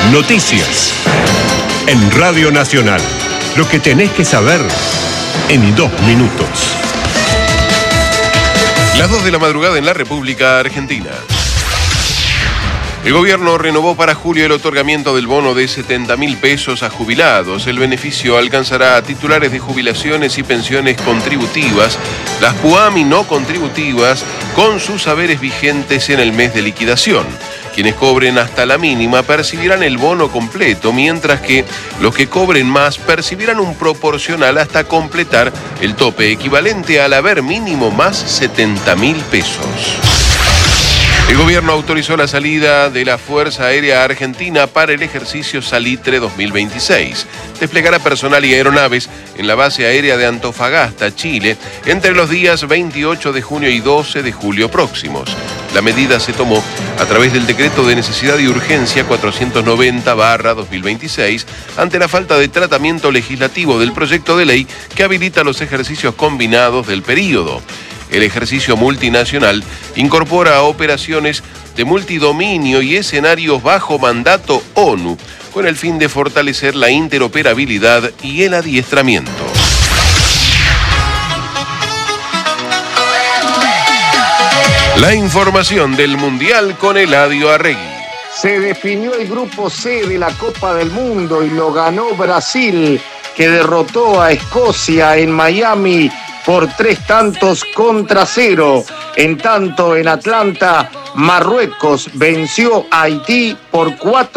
Noticias. En Radio Nacional. Lo que tenés que saber en 2 minutos. Las 2 de la madrugada en la República Argentina. El gobierno renovó para julio el otorgamiento del bono de 70.000 pesos a jubilados. El beneficio alcanzará a titulares de jubilaciones y pensiones contributivas, las PUAM y no contributivas, con sus haberes vigentes en el mes de liquidación. Quienes cobren hasta la mínima percibirán el bono completo, mientras que los que cobren más percibirán un proporcional hasta completar el tope, equivalente al haber mínimo más 70.000 pesos. El gobierno autorizó la salida de la Fuerza Aérea Argentina para el ejercicio Salitre 2026. Desplegará personal y aeronaves en la base aérea de Antofagasta, Chile, entre los días 28 de junio y 12 de julio próximos. La medida se tomó a través del decreto de necesidad y urgencia 490/2026 ante la falta de tratamiento legislativo del proyecto de ley que habilita los ejercicios combinados del período. El ejercicio multinacional incorpora operaciones de multidominio y escenarios bajo mandato ONU, con el fin de fortalecer la interoperabilidad y el adiestramiento. La información del Mundial con Eladio Arregui. Se definió el grupo C de la Copa del Mundo y lo ganó Brasil, que derrotó a Escocia en Miami por 3-0. En tanto, en Atlanta, Marruecos venció a Haití por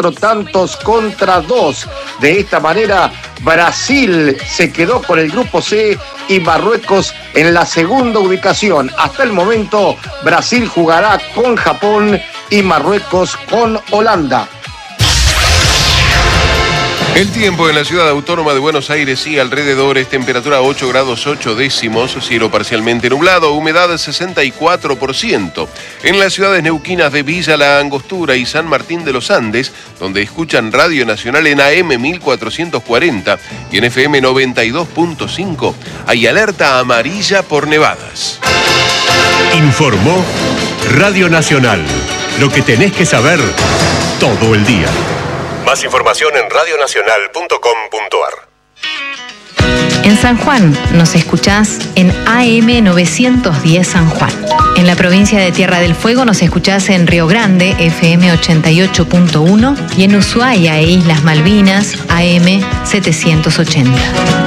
4-2. De esta manera, Brasil se quedó con el grupo C y Marruecos en la segunda ubicación. Hasta el momento, Brasil jugará con Japón y Marruecos con Holanda. El tiempo en la ciudad autónoma de Buenos Aires y alrededores: temperatura 8 grados 8 décimos, cielo parcialmente nublado, humedad 64%. En las ciudades neuquinas de Villa La Angostura y San Martín de los Andes, donde escuchan Radio Nacional en AM 1440 y en FM 92.5, hay alerta amarilla por nevadas. Informó Radio Nacional. Lo que tenés que saber todo el día. Más información en radionacional.com.ar. En San Juan nos escuchás en AM 910 San Juan. En la provincia de Tierra del Fuego nos escuchás en Río Grande, FM 88.1, y en Ushuaia e Islas Malvinas, AM 780.